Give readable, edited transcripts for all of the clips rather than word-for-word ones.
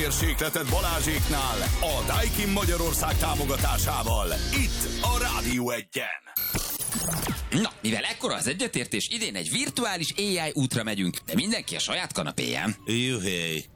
hőmérsékletet Balázséknál a Daikin Magyarország támogatásával. Itt a Rádió Egyen. Na, mivel ekkora az egyetértés, idén egy virtuális AI útra megyünk, de mindenki a saját kanapéján. Juhé.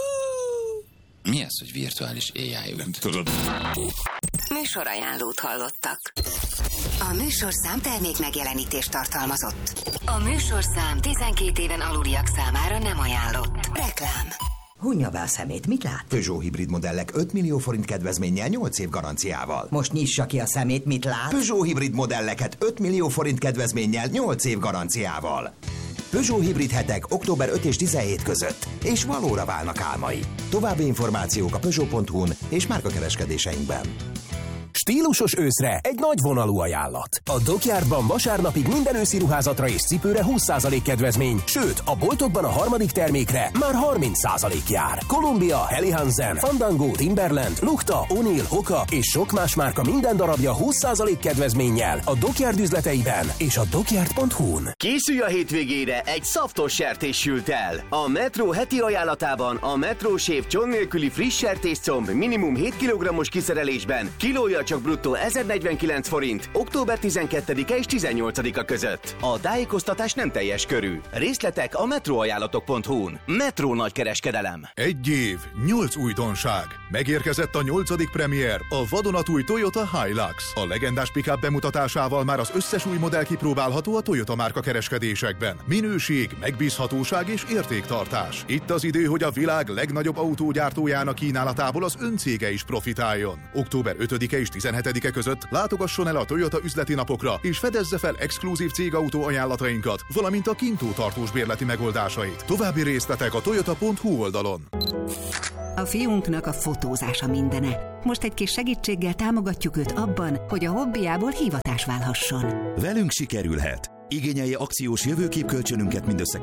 Mi az, hogy virtuális AI út? Nem tudod. Műsorajánlót hallottak. A műsorszám termék megjelenítést tartalmazott. A műsorszám 12 éven aluliak számára nem ajánlott. Reklám. Hunja be a szemét, mit lát? Peugeot hibrid modellek 5 millió forint kedvezménnyel 8 év garanciával. Most nyissa ki a szemét, mit lát? Peugeot hibrid modelleket 5 millió forint kedvezménnyel 8 év garanciával. Peugeot hibrid hetek október 5 és 17 között, és valóra válnak álmai. További információk a Peugeot.hu-n és márkakereskedéseinkben. Stílusos őszre egy nagy vonalú ajánlat. A Dockyardban vasárnapig minden őszi ruházatra és cipőre 20% kedvezmény, sőt, a boltokban a harmadik termékre már 30% jár. Columbia, Helly Hansen, Fandango, Timberland, Lukta, O'Neill, Hoka és sok más márka minden darabja 20% kedvezménnyel a Dockyard üzleteiben és a Dockyard.hu-n. Készülj a hétvégére, egy szaftos sertés sült el. A Metro heti ajánlatában a Metro Shave csont nélküli friss sertéscomb minimum 7 kg-os kiszerelésben kilója csak bruttó 1049 forint, október 12-e és 18-a között. A tájékoztatás nem teljes körű. Részletek a metroajánlatok.hu-n. Metro nagykereskedelem. 1 év, 8 újdonság. Megérkezett a 8. premier, a vadonatúj Toyota Hilux. A legendás pick-up bemutatásával már az összes új modell kipróbálható a Toyota márka kereskedésekben. Minőség, megbízhatóság és értéktartás. Itt az idő, hogy a világ legnagyobb autógyártójának kínálatából az öncége is profitáljon. Október 5-e és 17-e között látogasson el a Toyota üzleti napokra, és fedezze fel exkluzív cégautó ajánlatainkat, valamint a kintó tartós bérleti megoldásait. További részletek a toyota.hu oldalon. A fiunknak a fotózása mindene. Most egy kis segítséggel támogatjuk őt abban, hogy a hobbiából hivatás válhasson. Velünk sikerülhet. Igényelje akciós jövőképkölcsönünket mindössze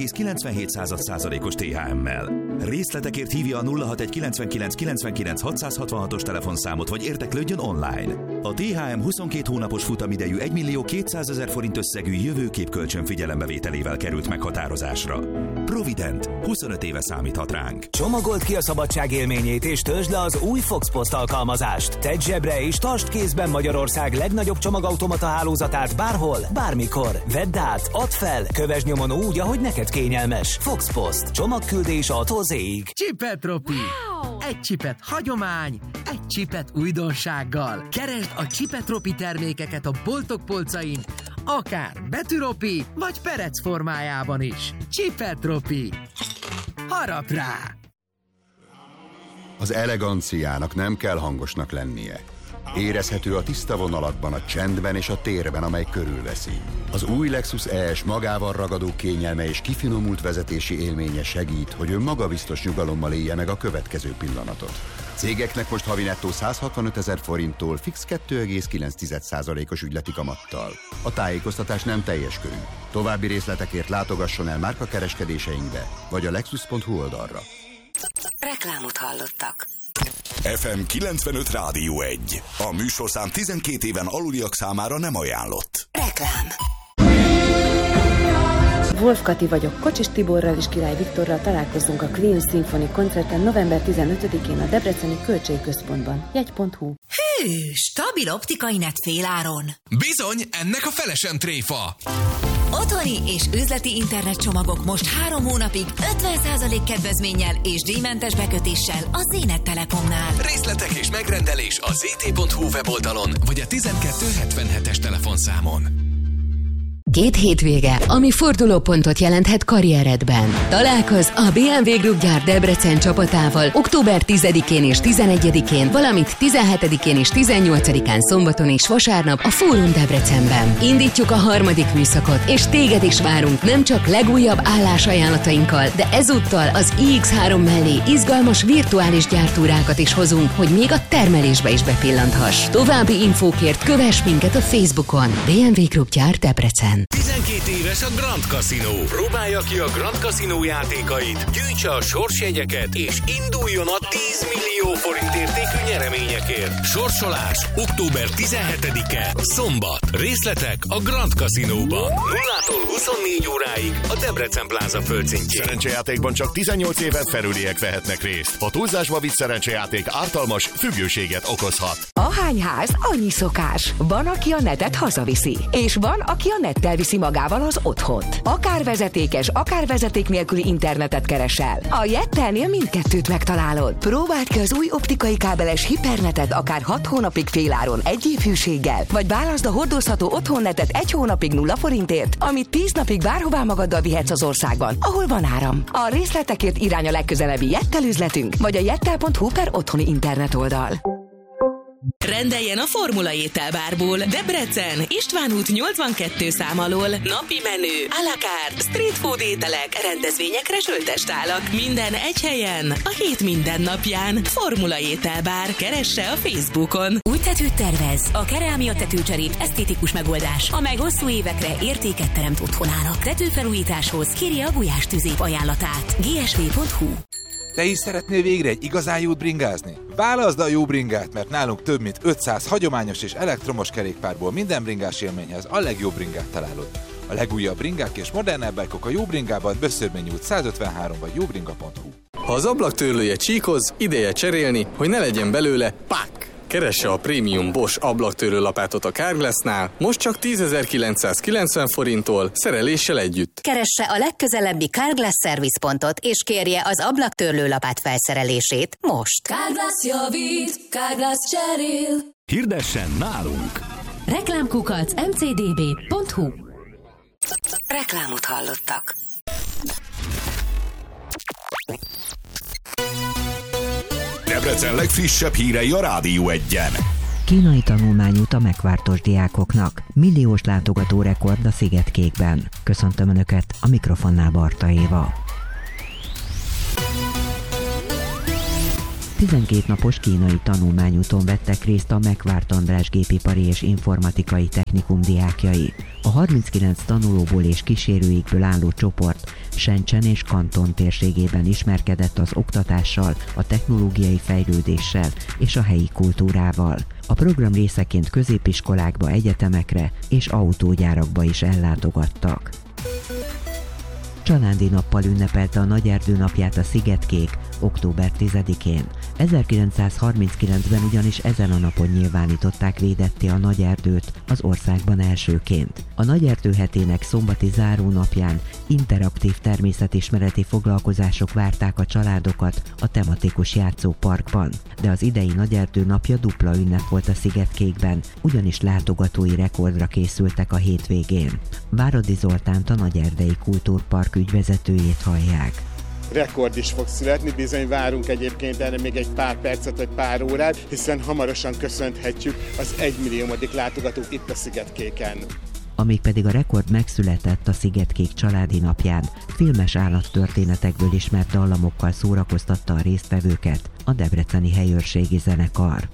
9,97%-os THM-mel. Részletekért hívja a 061 99 99 666-os telefonszámot, vagy érdeklődjön online. A THM 22 hónapos futamidejű 1 millió 200 000 forint összegű jövőképkölcsön figyelembevételével került meghatározásra. Provident 25 éve számíthat ránk. Csomagold ki a szabadság élményét és töltsd le az új Fox Post alkalmazást. Tedd zsebre és tartsd kézben Magyarország legnagyobb csomagautomata hálózatát bárhol, bármikor. Vedd át, add fel, kövesd nyomon úgy, ahogy neked kényelmes. Fox Post. Csomagküldés A-tól Z-ig. Csipetropi. Wow! Egy csipet hagyomány, egy csipet újdonsággal. Keresd a Csipetropi termékeket a boltok polcain, akár betűropi, vagy perec formájában is. Csipetropi. Harap rá! Az eleganciának nem kell hangosnak lennie. Érezhető a tiszta vonalakban, a csendben és a térben, amely körülveszi. Az új Lexus ES magával ragadó kényelme és kifinomult vezetési élménye segít, hogy ön magabiztos nyugalommal élje meg a következő pillanatot. Cégeknek most havi nettó 165 000 forinttól fix 2,9%-os ügyleti kamattal. A tájékoztatás nem teljes körű. További részletekért látogasson el márkakereskedéseinkbe, vagy a lexus.hu oldalra. Reklámot hallottak. FM 95 Rádió 1. A műsorszám 12 éven aluliak számára nem ajánlott. Reklám. Wolf Kati vagyok, Kocsis Tiborral és Király Viktorral találkozunk a Queen Symphony koncerten november 15-én a Debreceni Kölcsei Központban. Jegy.hu. Hű, stabil optikai net féláron. Bizony, ennek a felesen tréfa. Otthoni és üzleti internetcsomagok most 3 hónapig 50% kedvezménnyel és díjmentes bekötéssel a Zénet Telekomnál. Részletek és megrendelés a zt.hu weboldalon vagy a 1277-es telefonszámon. 2 hétvége, ami fordulópontot jelenthet karrieredben. Találkozz a BMW Group gyár Debrecen csapatával október 10-én és 11-én, valamint 17-én és 18-án szombaton és vasárnap a Fórum Debrecenben. Indítjuk a 3. műszakot, és téged is várunk nem csak legújabb állásajánlatainkkal, de ezúttal az iX3 mellé izgalmas virtuális gyártúrákat is hozunk, hogy még a termelésbe is bepillanthass. További infókért kövess minket a Facebookon. BMW Group gyár Debrecen. 12 éves a Grand Casino. Próbálja ki a Grand Casino játékait, gyűjtse a sorsjegyeket, és induljon a 10 millió forint értékű nyereményekért. Sorsolás október 17-e, szombat. Részletek a Grand Casino-ban. 0-tól 24 óráig a Debrecen Plaza földszintjén. Szerencsejátékban csak 18 éven felüliek vehetnek részt. A túlzásba vitt szerencsejáték ártalmas, függőséget okozhat. Ahány ház, annyi szokás. Van, aki a netet hazaviszi, és van, aki a nettel viszi magával az otthont. Akár vezetékes, akár vezeték nélküli internetet keresel. A Jettelnél mindkettőt megtalálod. Próbáld ki az új optikai kábeles hipernetet akár 6 hónapig féláron 1 év hűséggel, vagy válaszd a hordozható otthonnetet 1 hónapig 0 forintért, amit 10 napig bárhová magaddal vihetsz az országban, ahol van áram. A részletekért irány a legközelebbi Jettel üzletünk, vagy a jettel.hu/otthoni internet oldal. Rendeljen a Formula ételbárból. Debrecen, István út 82 szám alól. Napi menü, à la carte, street food ételek, rendezvényekre söltestálak. Minden egy helyen, a hét minden napján. Formula ételbár. Keresse a Facebookon. Új tetőt tervez. A Kerámia tetőcserép esztétikus megoldás, amely hosszú évekre értéket teremt otthonának. Tetőfelújításhoz kérje a Gulyás tüzép ajánlatát. gsv.hu. Te is szeretnél végre egy igazán jót bringázni? Válaszd a jó bringát, mert nálunk több mint 500 hagyományos és elektromos kerékpárból minden bringás élményhez a legjobb bringát találod. A legújabb bringák és modernebb bike-ok a Jó Bringában, Böszörmény út 153 vagy jóbringa.hu. Ha az ablaktörlője csíkoz, ideje cserélni, hogy ne legyen belőle pak! Keresse a prémium Bosch ablaktörlő lapátot a Carglassnál, most csak 10.990 forinttól, szereléssel együtt. Keresse a legközelebbi Carglass szervizpontot, és kérje az ablaktörlő lapát felszerelését most. Carglass javít, Carglass cserél. Hirdessen nálunk! Reklámkukac.mcdb.hu. Reklámot hallottak. Debrecen legfrissebb hírei a Rádió 1-en. Kínai tanulmányút a megváltos diákoknak. Milliós látogatórekord a Szigetkékben. Köszöntöm Önöket, a mikrofonnál Barta Éva. 12 napos kínai tanulmányúton vettek részt a Megvárt András Gépipari és Informatikai Technikum diákjai. A 39 tanulóból és kísérőikből álló csoport Shenzhen és Kanton térségében ismerkedett az oktatással, a technológiai fejlődéssel és a helyi kultúrával. A program részeként középiskolákba, egyetemekre és autógyárakba is ellátogattak. Családi nappal ünnepelte a Nagyerdő napját a Szigetkék október 10-én. 1939-ben ugyanis ezen a napon nyilvánították védetté a Nagyerdőt az országban elsőként. A Nagyerdő hetének szombati záró napján interaktív természetismereti foglalkozások várták a családokat a tematikus játszóparkban, de az idei Nagyerdő napja dupla ünnep volt a Szigetkékben, ugyanis látogatói rekordra készültek a hétvégén. Váradi Zoltánt, a Nagyerdei Kultúrpark ügyvezetőjét hallják. Rekord is fog születni, bizony várunk egyébként erre még egy pár percet vagy pár órát, hiszen hamarosan köszönhetjük az 1 milliómodik látogatót itt a Szigetkéken. Amíg pedig a rekord megszületett a Szigetkék családi napján, filmes állattörténetekből ismert dallamokkal szórakoztatta a résztvevőket a debreceni helyőrségi zenekar.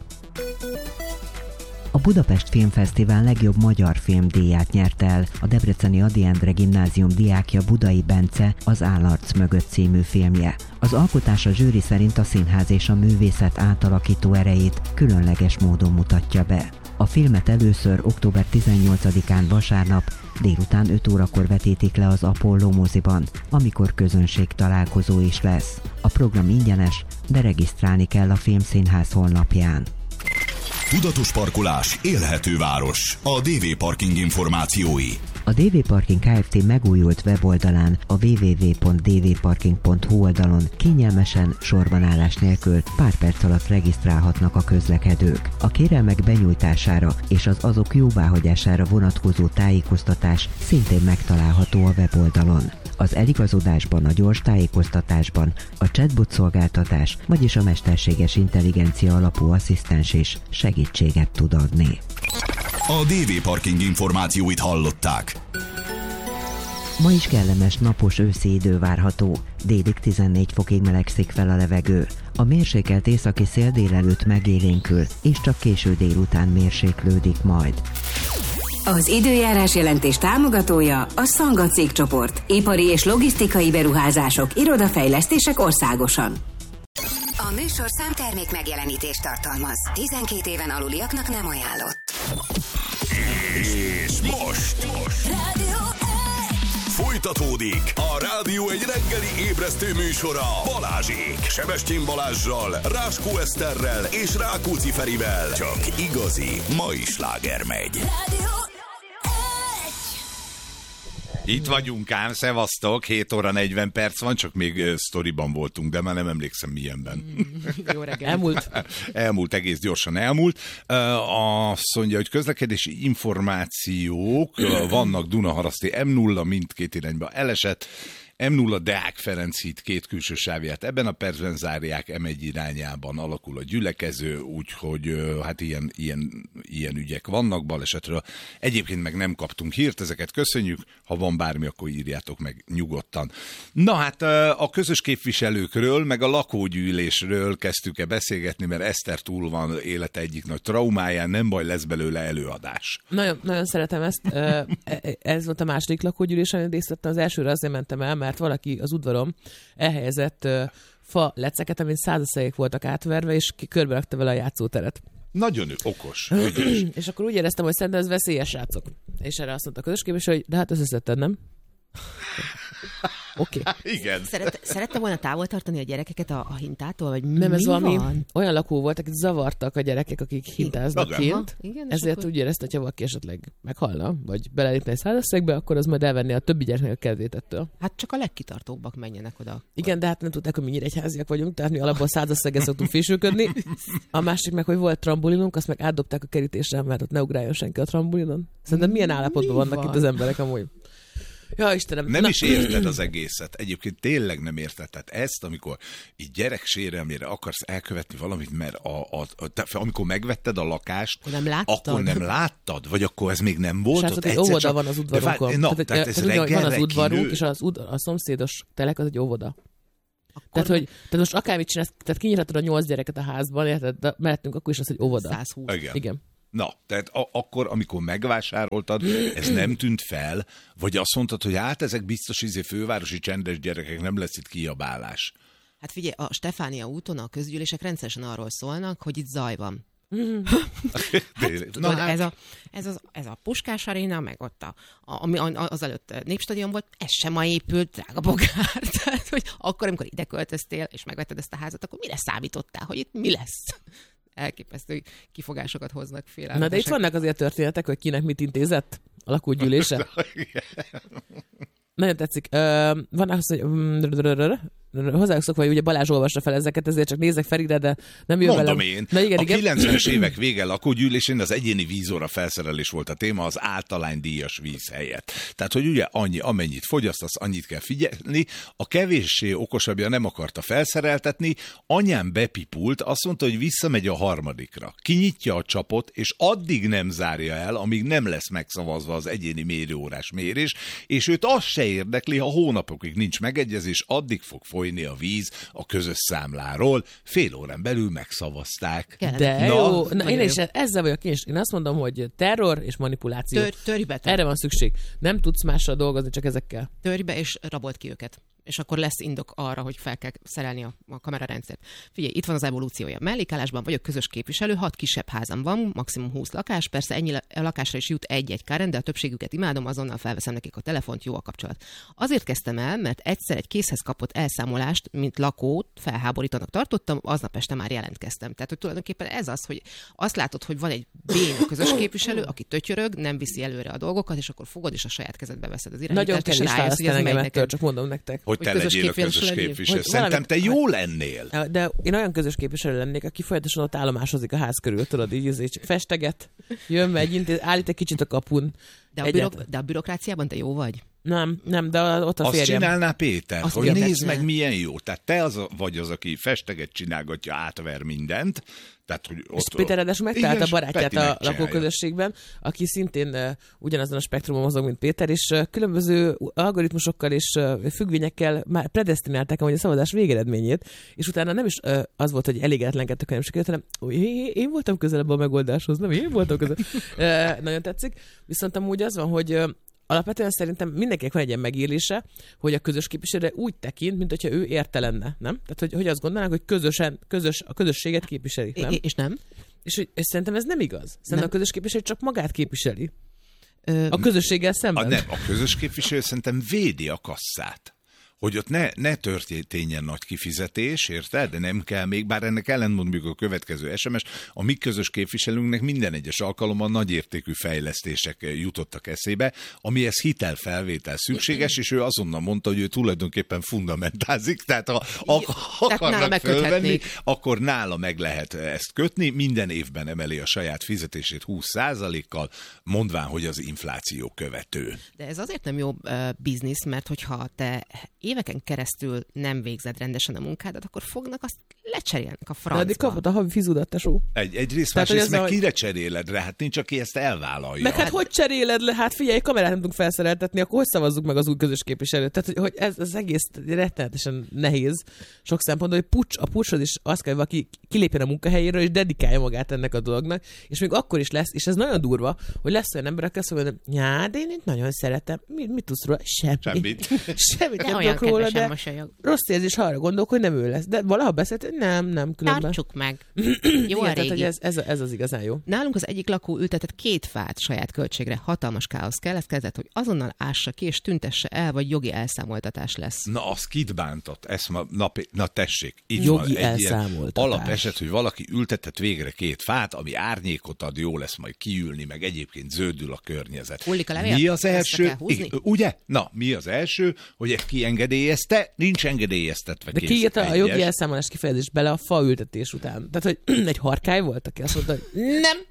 A Budapest Filmfesztivál legjobb magyar filmdíját nyerte el a debreceni Ady Endre Gimnázium diákja Budai Bence az Állarc mögött című filmje. Az alkotás a zsűri szerint a színház és a művészet átalakító erejét különleges módon mutatja be. A filmet először október 18-án vasárnap délután 5 órakor vetítik le az Apollo moziban, amikor közönség találkozó is lesz. A program ingyenes, de regisztrálni kell a Filmszínház honlapján. Tudatos parkolás, élhető város. A DV Parking információi. A DV Parking Kft. Megújult weboldalán, a www.dvparking.hu oldalon kényelmesen, sorbanállás nélkül pár perc alatt regisztrálhatnak a közlekedők. A kérelmek benyújtására és az azok jóváhagyására vonatkozó tájékoztatás szintén megtalálható a weboldalon. Az eligazodásban, a gyors tájékoztatásban a chatbot szolgáltatás, vagyis a mesterséges intelligencia alapú asszisztens is segítséget tud adni. A DV Parking információit hallották. Ma is kellemes napos őszi idő várható. Délig 14 fokig melegszik fel a levegő. A mérsékelt északi szél délelőtt megélénkül, és csak késő délután mérséklődik majd. A Az időjárás jelentés támogatója a Szanga cégcsoport. Ipari és logisztikai beruházások, irodafejlesztések országosan. A műsorszám termék megjelenítést tartalmaz. 12 éven aluliaknak nem ajánlott. És most folytatódik a Rádió egy reggeli ébresztő műsora Balázsék. Sebestyén Balázssal, Ráskó Eszterrel és Rákóczi Ferivel. Csak igazi mai sláger megy. Itt vagyunk ám, szevasztok, 7 óra 40 perc van, csak még sztoriban voltunk, de már nem emlékszem milyenben. Jó reggel. Elmúlt, egész gyorsan elmúlt. Azt mondja, hogy közlekedési információk vannak Dunaharaszti M0 mindkét irányba elesett, M0 Deák Ferenc híd két külső sávját ebben a percben zárják, M1 irányában alakul a gyülekező, úgyhogy hát ilyen ügyek vannak balesetről. Egyébként meg nem kaptunk hírt, ezeket köszönjük, ha van bármi, akkor írjátok meg nyugodtan. Na hát a közös képviselőkről, meg a lakógyűlésről kezdtük-e beszélgetni, mert Eszter túl van élete egyik nagy traumáján, nem baj, lesz belőle előadás. Nagyon szeretem ezt. Ez volt a második lakógyűlés, amit részt vettem. Az elsőre azért mentem el, mert valaki az udvarom elhelyezett fa leceket, amin százaszegek voltak átverve, és körbe rakta vele a játszóteret. Nagyon okos. És akkor úgy éreztem, hogy szerintem ez veszélyes, srácok. És erre azt mondta a közösképviselő, hogy de hát összeszedted, nem? Oké. Igen. Szerette volna távol tartani a gyerekeket a hintától, vagy nem, ez valami van? Olyan lakó volt, akik zavartak a gyerekek, akik hintáznak kint. Igen, ezért akkor... úgy érezte, hogy ha valaki esetleg meghalna, vagy belelépne egy százaszegbe, akkor az majd elvenni a többi gyereknek a kedvét ettől. Hát csak a legkitartóbbak menjenek oda. Igen, de hát nem tudták, hogy mi nyíregyháziak vagyunk, tehát mi alapból százaszeggel szoktunk fésülködni. A másik meg, hogy volt trambulinunk, azt meg átdobták a kerítésre, mert ott ne ugráljon senki a trambulinon. Szerintem milyen állapotban vannak itt az emberek amúgy. Ja, Istenem. Nem is érted az egészet. Egyébként tényleg nem érted. Tehát ezt, amikor így gyereksérelmére akarsz elkövetni valamit, mert amikor megvetted a lakást, akkor nem láttad, vagy akkor ez még nem volt. Srácok, egy óvoda van az udvarunkon. Tehát ez van az udvarunk, és a szomszédos telek az egy óvoda. Tehát most akármit csinálsz, tehát kinyithatod a 8 gyereket a házban, érted? De mellettünk akkor is az, hogy óvoda. 120. Igen. Na, tehát akkor, amikor megvásároltad, ez nem tűnt fel, vagy azt mondtad, hogy hát ezek biztos fővárosi csendes gyerekek, nem lesz itt kiabálás. Hát figyelj, a Stefánia úton a közgyűlések rendszeresen arról szólnak, hogy itt zaj van. Ez a Puskás Aréna, meg ott ami az előtt Népstadion volt, ez sem ma épült, drága bogár. Tehát, hogy akkor, amikor ide költöztél, és megvetted ezt a házat, akkor mire számítottál, hogy itt mi lesz? Elképesztő kifogásokat hoznak fél. Na de itt vannak azért történetek, hogy kinek mit intézett a lakógyűlése. Nagyon tetszik. Van az, hogy hozzájuk szokva, hogy ugye Balázs olvassa fel ezeket, ezért csak nézek Ferire, de nem jön velem. Mondom én. Na, igen, a 90-es évek vége lakógyűlésén az egyéni vízóra felszerelés volt a téma az általánydíjas víz helyett. Tehát, hogy ugye amennyit fogyasztasz, annyit kell figyelni. A kevéssé okosabbja nem akarta felszereltetni, anyám bepipult, azt mondta, hogy visszamegy a harmadikra. Kinyitja a csapot, és addig nem zárja el, amíg nem lesz megszavazva az egyéni mérőórás mérés, és őt az se érdekli, ha hónapokig nincs megegyezés, addig fog folyni a víz a közös számláról. Fél órán belül megszavazták. De jó. Na, én is ezzel vagyok én is. Én azt mondom, hogy terror és manipuláció. Törj be. Erre van szükség. Nem tudsz mással dolgozni, csak ezekkel. Törj be és rabolt ki őket. És akkor lesz indok arra, hogy fel kell szerelni a kamerarendszert. Figyelj, itt van az evolúciója. Mellékállásban vagyok közös képviselő, 6 kisebb házam van, maximum 20 lakás, persze ennyi lakásra is jut egy kárend, de a többségüket imádom, azonnal felveszem nekik a telefont, jó a kapcsolat. Azért kezdtem el, mert egyszer egy készhez kapott elszámolást, mint lakót felháborítanak tartottam, aznap este már jelentkeztem. Tehát, hogy tulajdonképpen ez az, hogy azt látod, hogy van egy béna közös képviselő, aki tötyörög, nem viszi előre a dolgokat, és akkor fogod és a saját kezedbe veszed az irányítást. Nagyon kell is választani engem ettől, csak mondom nektek. Hogy te legyél a közös képviselő. Szerintem te jó lennél. De én olyan közös képviselő lennék, aki folyamatosan ott állomásozik a ház körül, tudod, így festeget, jön, megy, állít egy kicsit a kapun. De a bürokráciában te jó vagy? Nem, de ott a azt férjem. csinálná Péter, Azt hogy igen, nézd meg milyen jó. Tehát te vagy az, aki festeget csinálgatja, átver mindent. Tehát, hogy ott, és Péter ráadásul megtalálta a barátját Peti a megcsinálja. lakóközösségben, aki szintén ugyanazon a spektrumon mozog, mint Péter, és különböző algoritmusokkal és függvényekkel már predesztinálták amúgy a szavazás végeredményét, és utána nem is az volt, hogy elégedetlenkedtek, hanem sikerült, hanem én voltam közelebb a megoldáshoz, nem én voltam közelebb. Nagyon tetszik. Viszont amúgy az van, hogy alapvetően szerintem mindenkinek van egy ilyen megélése, hogy a közös képviselőre úgy tekint, mint hogyha ő érte lenne, nem? Tehát, hogy azt gondolnánk, hogy a közösséget képviseli, nem? És nem? És szerintem ez nem igaz. Szerintem a közös képviselő csak magát képviseli. A közösséggel szemben. Nem, a közös képviselő szerintem védi a kasszát. Hogy ott ne történjen nagy kifizetés, érted? De nem kell még, bár ennek ellentmond még a következő SMS, a mi közös képviselőnknek minden egyes alkalommal nagyértékű fejlesztések jutottak eszébe, amihez hitelfelvétel szükséges, és ő azonnal mondta, hogy ő tulajdonképpen fundamentázik, tehát ha akarnak fölvenni, akkor nála meg lehet ezt kötni, minden évben emeli a saját fizetését 20%-kal, mondván, hogy az infláció követő. De ez azért nem jó biznisz, mert hogyha te éveken keresztül nem végzed rendesen a munkádat, akkor fognak azt lecserélnek a francba. De addig kapod a havi fizudat, tesó. Egyrészt, másrészt meg kire cseréled rá? Hát nincs, aki ezt elvállalja. Meg hát hogy cseréled le? Hát figyelj, kamerát nem tudunk felszereltetni, akkor hogy szavazzuk meg az új közös képviselőt? Tehát, hogy ez egész rettenetesen nehéz sok szempontból, hogy a pucshoz is azt kell, hogy valaki kilépjen a munkahelyéről, és dedikálja magát ennek a dolognak, és még akkor is lesz, és ez nagyon durva, hogy lesz olyan ember, aki azt mondja, hogy de én itt nagyon szeretem. Mit tudsz róla? Semmit nem tudok róla, de rossz érzés, ha arra gondolok, hogy nem ő lesz. De valaha beszélt, nem, különben. Tartsuk meg. Jó, igen, tehát, hogy ez az igazán jó. Nálunk az egyik lakó ültetett 2 fát saját költségre. Hatalmas káosz keletkezett, hogy azonnal ássa ki és tüntesse el, vagy jogi elszámoltatás lesz. Na, az kit bántott? Na tessék, itt jogi van egy ilyen alapeset, hogy valaki ültetett végre 2 fát, ami árnyékot ad, jó lesz majd kiülni, meg egyébként zöldül a környezet. Mi az első? Ugye? Na, mi az első, hogy ezt kiengedélyezte? Nincs engedélyeztetve. De ki írta a jogi elszámolás kifejezést bele a faültetés után? Tehát, hogy egy harkály volt, aki azt mondta, hogy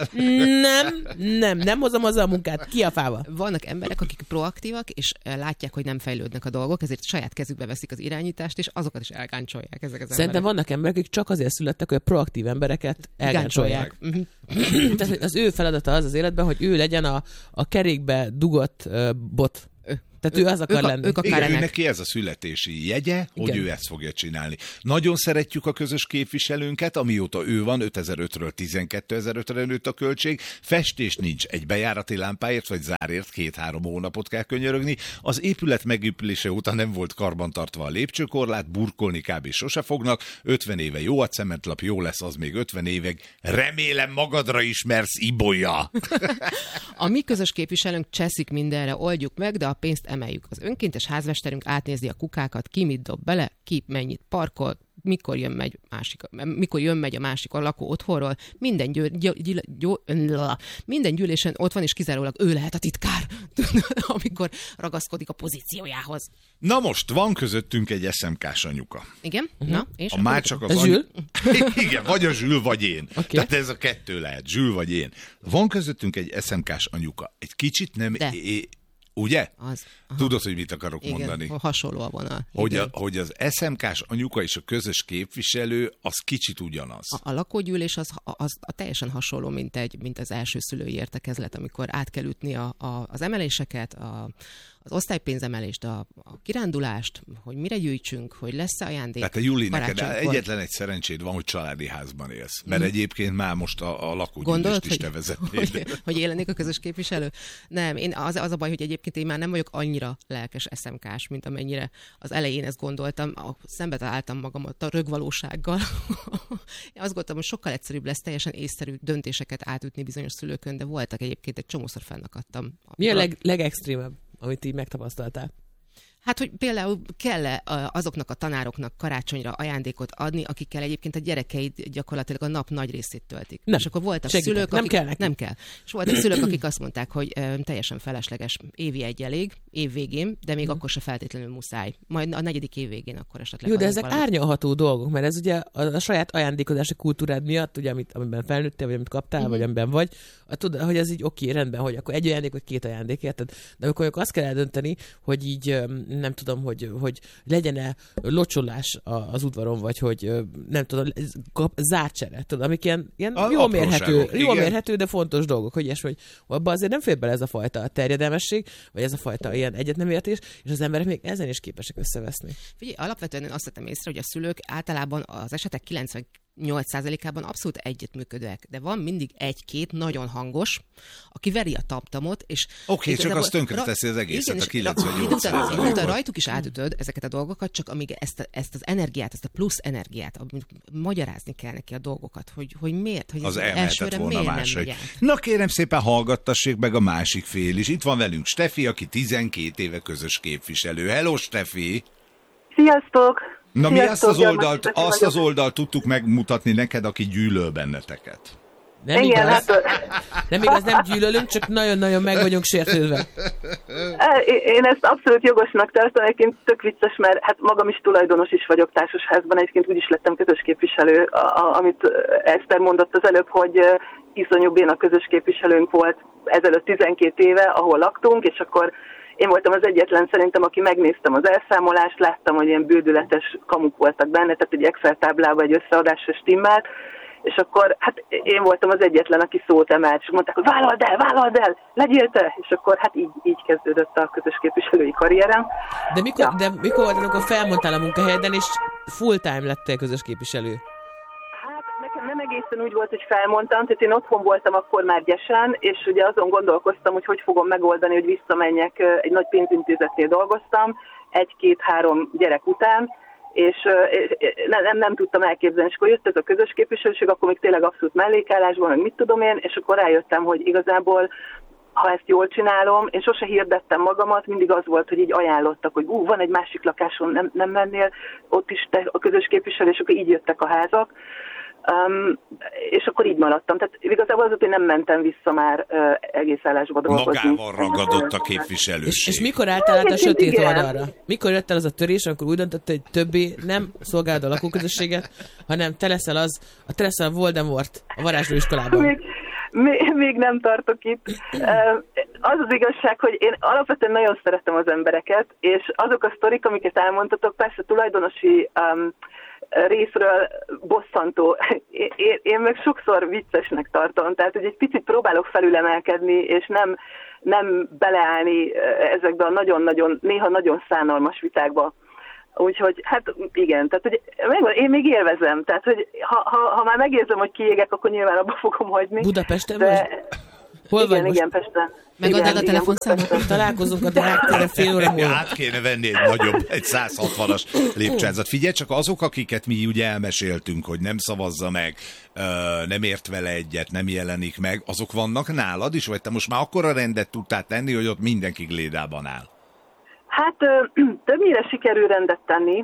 nem hozom haza a munkát, ki a fával. Vannak emberek, akik proaktívak, és látják, hogy nem fejlődnek a dolgok, ezért saját kezükbe veszik az irányítást, és azokat is elgáncsolják ezek az emberek. Szerintem vannak emberek, akik csak azért születtek, hogy a proaktív embereket elgáncsolják. Tehát az ő feladata az életben, hogy ő legyen a kerékbe dugott bot. Tehát ő az akar lenni. Igen, ő neki ez a születési jegye, hogy ő ezt fogja csinálni. Nagyon szeretjük a közös képviselőnket, amióta ő van, 5005-ről 12.005-re nőtt a költség. Festés nincs, egy bejárati lámpáért vagy zárért 2-3 hónapot kell könyörögni. Az épület megépülése után nem volt karbantartva a lépcsőkorlát, burkolni kb. Sose fognak. 50 éve jó a cementlap, jó lesz az még 50 évig. Remélem magadra ismersz, Ibolya! A mi közös képviselőnk cseszik mindenre, oldjuk meg, de a pénzt emeljük. Az önkéntes házmesterünk átnézi a kukákat, ki mit dob bele, ki mennyit parkol, mikor jön megy a másik a lakó otthonról, minden gyűlésen ott van, és kizárólag ő lehet a titkár, amikor ragaszkodik a pozíciójához. Na most, van közöttünk egy SMK-s anyuka. Igen? Na, és már csak az Igen, vagy a Zsül, vagy én. Okay. Tehát ez a 2 lehet, Zsül vagy én. Van közöttünk egy SMK-s anyuka. Egy kicsit nem... Ugye? Tudod, hogy mit akarok mondani? Hasonló a vonal. Hogy az SMK-s anyuka és a közös képviselő, az kicsit ugyanaz. A lakógyűlés az teljesen hasonló, mint az első szülői értekezlet, amikor át kell ütni az emeléseket, az osztálypénzemelést, a kirándulást, hogy mire gyűjtsünk, hogy lesz ajándék. Tehát a Juli, neked egyetlen egy szerencséd van, hogy családi házban élsz. Mert egyébként már most a lakógyűlést is te vezetnéd. Hogy élenék a közös képviselő? Nem, az a baj, hogy egyébként én már nem vagyok annyira lelkes SMK-s, mint amennyire az elején ezt gondoltam. Szembe találtam magamat a rögvalósággal. Én azt gondoltam, hogy sokkal egyszerűbb lesz teljesen észszerű döntéseket átütni bizonyos szülőkön, de voltak egyébként, egy csomószor fennakadtam. Mi a legextrémebb, amit így megtapasztaltál? Hát, hogy például kell azoknak a tanároknak karácsonyra ajándékot adni, akikkel egyébként a gyerekeid gyakorlatilag a nap nagy részét töltik. Nem. És akkor voltak Segítek. szülők, Nem akik... kell neki. Nem kell. És voltak szülők, akik azt mondták, hogy teljesen felesleges, évi egy elég, év végén, de még akkor se feltétlenül muszáj. Majd a 4. év végén akkor esetleg. Jó, de ezek árnyalható dolgok, mert ez ugye a saját ajándékozási kultúrád miatt, ugye, amiben felnőttél, vagy amit kaptál, vagy amiben vagy, tudod, hogy ez így oké, rendben, hogy akkor egy ajándék, vagy 2 ajándék, érted? De amikor azt kell eldönteni, hogy így nem tudom, hogy legyen-e locsolás az udvaron, vagy hogy nem tudom, zárcsere, tudod, amik ilyen jól mérhető, de fontos dolgok, hogy ilyesmi, hogy abban azért nem fér bele ez a fajta terjedelmesség, vagy ez a fajta ilyen egyetnemértés, és az emberek még ezen is képesek összeveszni. Figyelj, alapvetően én azt vettem észre, hogy a szülők általában az esetek 98%-ában abszolút együttműködőek, de van mindig 1-2 nagyon hangos, aki veri a tamtamot, és... Oké, csak az tönkreteszi az egészet, a 98%-ot. Miután rajtuk is átütöd ezeket a dolgokat, csak amíg ezt az energiát, ezt a plusz energiát, magyarázni kell neki a dolgokat, hogy miért, hogy az elsőre volna miért máshogy. nem megy. Na kérem szépen, hallgattassék meg a másik fél is. Itt van velünk Steffi, aki 12 éve közös képviselő. Hello, Steffi! Sziasztok! Na mi azt az oldalt tudtuk megmutatni neked, aki gyűlöl benneteket. Nem igen, igaz? Nem igaz, nem gyűlölünk, csak nagyon-nagyon meg vagyunk sértődve. Én ezt abszolút jogosnak tartom, egyébként tök vicces, mert hát magam is tulajdonos is vagyok társasházban, egyébként úgy is lettem közös képviselő, amit Eszter mondott az előbb, hogy iszonyú béna közös képviselőnk volt ezelőtt 12 éve, ahol laktunk, és akkor én voltam az egyetlen szerintem, aki megnéztem az elszámolást, láttam, hogy ilyen bődületes kamuk voltak benne, tehát egy Excel táblában egy összeadásra stimmelt, és akkor hát én voltam az egyetlen, aki szót emelt, és mondták, hogy vállald el, legyél te! És akkor hát így kezdődött a közös képviselői karrierem. De mikor volt, amikor felmondtál a munkahelyeden, és full-time lettél közös képviselő? Nekem nem egészen úgy volt, hogy felmondtam, tehát én otthon voltam akkor már gyesen, és ugye azon gondolkoztam, hogy fogom megoldani, hogy visszamenjek, egy nagy pénzintézetnél dolgoztam, 1-2-3 gyerek után, és nem tudtam elképzelni, és akkor jött ez a közös képviselőség, akkor még tényleg abszolút mellékállásban, meg mit tudom én, és akkor rájöttem, hogy igazából ha ezt jól csinálom, én sose hirdettem magamat, mindig az volt, hogy így ajánlottak, hogy van egy másik lakáson, nem mennél, ott is te a közös képviselő, és akkor így jöttek a házak. És akkor így maradtam. Tehát igazából azóta én nem mentem vissza már egész állásba dolgozni. Magával ragadott a képviselőség. És mikor álltál át a sötét oldalra? Mikor jött el az a törés, amikor úgy döntött, hogy többé nem szolgálod a lakóközösséget, hanem te leszel a Voldemort a varázslóiskolában? Még nem tartok itt. Az az igazság, hogy én alapvetően nagyon szeretem az embereket, és azok a sztorik, amiket elmondtatok, persze tulajdonosi részről bosszantó. Én meg sokszor viccesnek tartom, tehát hogy egy picit próbálok felülemelkedni, és nem beleállni ezekbe a nagyon-nagyon, néha nagyon szánalmas vitákba. Úgyhogy, hát igen, tehát hogy én még élvezem, tehát hogy ha már megérzem, hogy kiégek, akkor nyilván abba fogom hagyni. Budapesten vagy? Hol igen, vagy igen, Pesten. Megadnád a telefonszámot? Találkozunk a Deáktere fél óra múlva. Át kéne venni egy 160-as lépcsőházat. Figyelj, csak azok, akiket mi ugye elmeséltünk, hogy nem szavazza meg, nem ért vele egyet, nem jelenik meg, azok vannak nálad is, vagy te most már akkora rendet tudtál tenni, hogy ott mindenki glédában áll? Hát többnyire sikerül rendet tenni,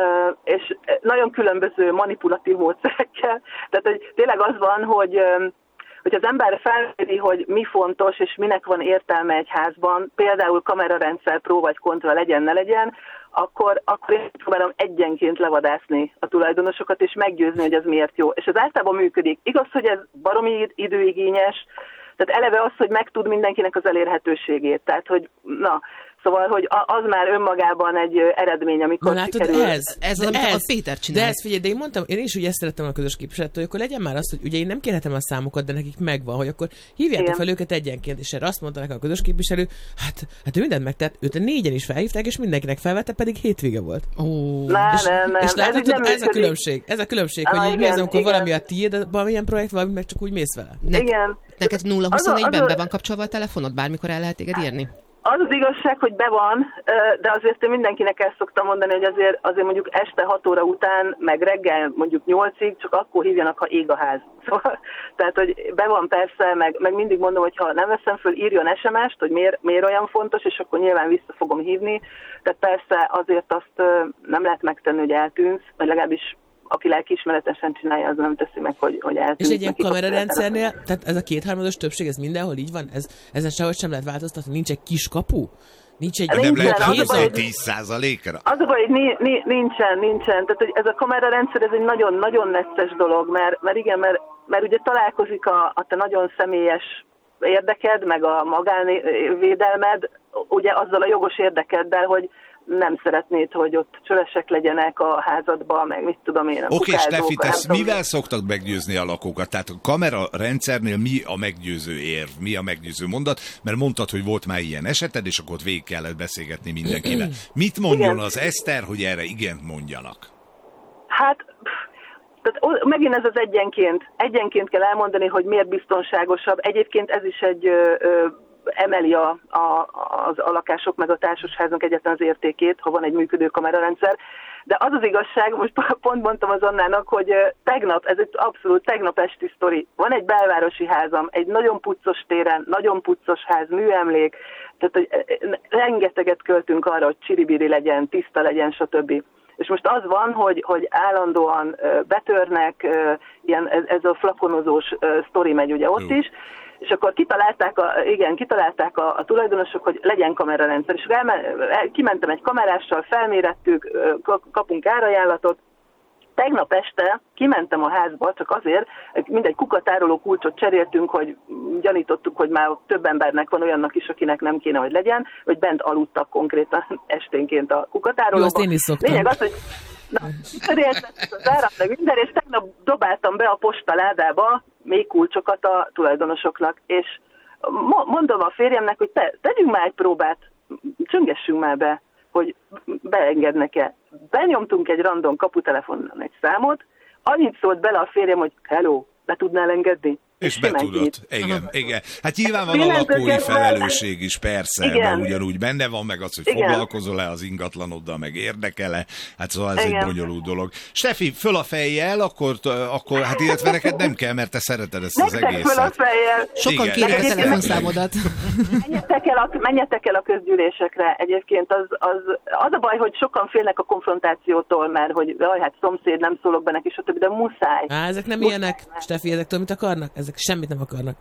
és nagyon különböző manipulatív módszerekkel. Tehát hogy tényleg az van, hogy az ember felméri, hogy mi fontos, és minek van értelme egy házban, például kamerarendszer pró vagy kontra legyen, ne legyen, akkor én próbálom egyenként levadászni a tulajdonosokat, és meggyőzni, hogy ez miért jó. És ez általában működik. Igaz, hogy ez baromi időigényes, tehát eleve az, hogy megtud mindenkinek az elérhetőségét. Tehát, hogy szóval, hogy az már önmagában egy eredmény, amikor sikerül. Ez a Péter csinál. De ezt figyelj, de én is úgy ezt szerettem a közös képviselőt, hogy akkor legyen már az, hogy ugye én nem kérhetem a számokat, de nekik megvan, hogy akkor hívjátok fel őket egyenként, és erre azt mondta nekem a közös képviselő, hát ő mindent megtett, őt 4-en is felhívták, és mindenkinek felvette, pedig hétvége volt. Nem. És látod, ez a különbség, hogy így nézem, akkor valami a tiéd, valamilyen projekt, valami meg csak úgy mész vele. Igen. Neked 0-24-ben be van kapcsolva a telefonod, bármikor el lehet téged írni? Az az igazság, hogy be van, de azért én mindenkinek el szoktam mondani, hogy azért mondjuk este 6 óra után, meg reggel mondjuk 8-ig, csak akkor hívjanak, ha ég a ház. Szóval, tehát, hogy be van persze, meg mindig mondom, hogy ha nem veszem föl, írjon SMS-t, hogy miért olyan fontos, és akkor nyilván vissza fogom hívni. Tehát persze azért azt nem lehet megtenni, hogy eltűnsz, vagy legalábbis aki lelkiismeretesen csinálja, az nem teszi meg, hogy eltűnik. És egy ilyen kamerarendszernél, tehát ez a 2/3 többség, ez mindenhol így van? Ezen sehogy sem lehet változtatni? Nincs egy kiskapu? Nincs egy nem lehet hézag? 10%-ra? Az a baj, hogy nincsen. Tehát hogy ez a kamerarendszer, ez egy nagyon-nagyon necces dolog, mert ugye találkozik a te nagyon személyes érdeked, meg a magánvédelmed, ugye azzal a jogos érdekeddel, hogy nem szeretnéd, hogy ott csövesek legyenek a házadban, meg mit tudom én. Oké, Steffi, mivel szoktak meggyőzni a lakókat? Tehát a kamerarendszernél mi a meggyőző érv, mi a meggyőző mondat? Mert mondtad, hogy volt már ilyen eseted, és akkor ott végig kellett beszélgetni mindenkivel. Mit mondjon az Eszter, hogy erre igent mondjanak? Hát, tehát megint ez az egyenként kell elmondani, hogy miért biztonságosabb. Egyébként ez is egy emeli a lakások meg a társasházunk egyetlen az értékét, ha van egy működő kamerarendszer. De az az igazság, most pont mondtam az Annának, hogy ez egy abszolút tegnap esti sztori. Van egy belvárosi házam, egy nagyon puccos téren, nagyon puccos ház, műemlék, tehát hogy rengeteget költünk arra, hogy csiribiri legyen, tiszta legyen, stb. És most az van, hogy állandóan betörnek, ez a flakonozós sztori megy ugye ott is, és akkor kitalálták a tulajdonosok, hogy legyen kamerarendszer. És kimentem egy kamerással, felmérettük, kapunk árajánlatot. Tegnap este kimentem a házba, csak azért, mindegy kukatároló kulcsot cseréltünk, hogy gyanítottuk, hogy már több embernek van olyannak is, akinek nem kéne, hogy legyen, hogy bent aludtak konkrétan esténként a kukatárolóban. Jó, azt én is szoktam. Lényeg az, hogy cseréltem az árat, meg minden, és tegnap dobáltam be a postaládába még kulcsokat a tulajdonosoknak, és mondom a férjemnek, hogy tegyünk már egy próbát, csöngessünk már be, hogy beengednek-e. Benyomtunk egy random kaputelefonon egy számot, annyit szólt bele a férjem, hogy hello, be tudnál engedni? És betudott. Igen. Hát nyilván van a lakói felelősség is, persze, mert ugyanúgy benne van, meg az, hogy foglalkozol-e az ingatlanoddal, meg érdekel-e. Hát szóval ez egy bonyolult dolog. Steffi, föl a fejjel, akkor hát illetve neked nem kell, mert te szereted ezt az egészet. Föl a fejjel. Sokan kérik a telefonszámodat. Menjetek el a közgyűlésekre. Egyébként az a baj, hogy sokan félnek a konfrontációtól, mert hogy hát szomszéd, nem szólok be neki, stb., de muszáj. Ezek nem ilyenek, Steffi, ezek mit akarnak? Ezek semmit nem akarnak.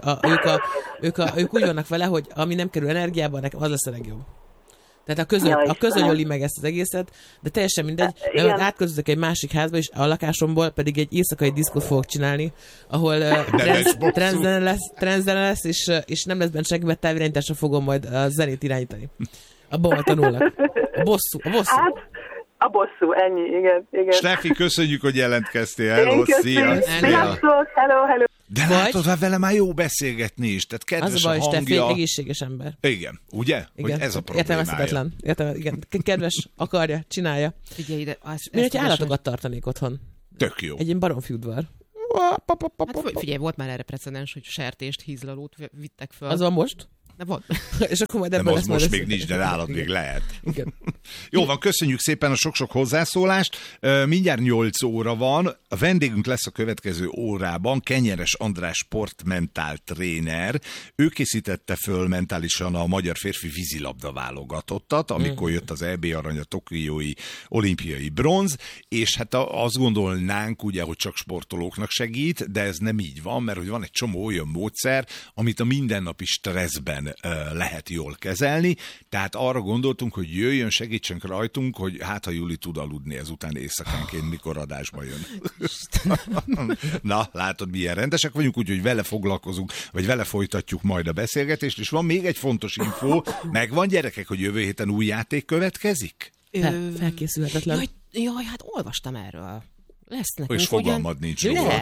Ők úgy vannak vele, hogy ami nem kerül energiába, nekem az lesz a legjobb. Tehát a közöny öli meg ezt az egészet, de teljesen mindegy, mert átköltözök egy másik házba, és a lakásomból pedig egy éjszakai diszkót fogok csinálni, ahol transzene lesz, és nem lesz benne senki, mert távirányításra fogom majd a zenét irányítani. Abban majd tanulnak. A bosszú. A bosszú, ennyi, igen. Steffi, köszönjük, hogy jelentkeztél. Hello, szia! Sziasztok, hello! De látod, hát vele már jó beszélgetni is, tehát kedves a hangja. Az a baj, Steffi, egészséges ember. Igen, ugye? Igen. Hogy ez a problémája. Igen. Kedves, akarja, csinálja. Figyelj ide. Miért állatokat tartanék otthon? Tök jó. Egy ilyen baromfiudvar. Hát figyelj, volt már erre precedens, hogy sertést, hízlalót vittek föl. Az van most? De van. És akkor majd nem, az most még nincs, de nálad még lehet. Igen. Jó van, köszönjük szépen a sok-sok hozzászólást. Mindjárt 8 óra van. A vendégünk lesz a következő órában, Kenyeres András sportmentál tréner. Ő készítette föl mentálisan a magyar férfi vízilabda válogatottat, amikor jött az EB arany, a tokiói olimpiai bronz, és hát azt gondolnánk ugye, hogy csak sportolóknak segít, de ez nem így van, mert hogy van egy csomó olyan módszer, amit a mindennapi stresszben lehet jól kezelni, tehát arra gondoltunk, hogy jöjjön, segítsen rajtunk, hogy hát ha Juli tud aludni ezután éjszakánként, mikor adásba jön. Na, látod, milyen rendesek vagyunk, úgyhogy vele foglalkozunk, vagy vele folytatjuk majd a beszélgetést, és van még egy fontos infó, megvan gyerekek, hogy jövő héten új játék következik? Felkészülhetetlen. Jaj, hát olvastam erről. Lesz nekünk. És fogalmad nincs.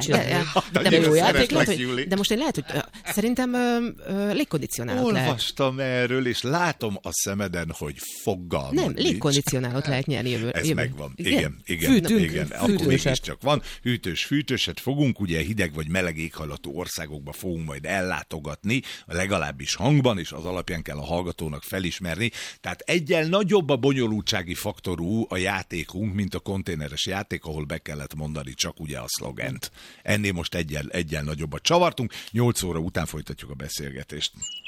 De most én lehet, hogy szerintem légkondicionálót lehet. Olvastam erről, és látom a szemeden, hogy fogalmad nem, nincs. Légkondicionálót lehet nyerni jövő. Ez megvan. Igen. Fűtünk. Akkor mégis csak van. Fűtőset fogunk, ugye hideg vagy meleg éghajlatú országokba fogunk majd ellátogatni, legalábbis hangban, és az alapján kell a hallgatónak felismerni. Tehát egyen nagyobb a bonyolultsági faktorú a játékunk, mint a konténeres játék, ahol be kellett mondani csak ugye a szlogent. Ennél most egyen nagyobbat csavartunk, 8 óra után folytatjuk a beszélgetést.